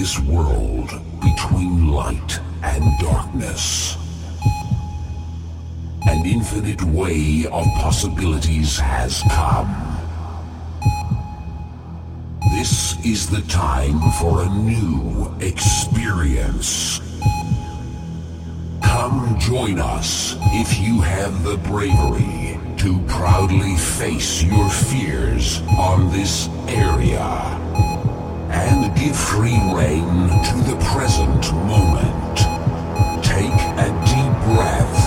this world between light and darkness. An infinite way of possibilities has come. This is the time for a new experience. Come join us if you have the bravery to proudly face your fears on this area and give free rein to the present moment. Take a deep breath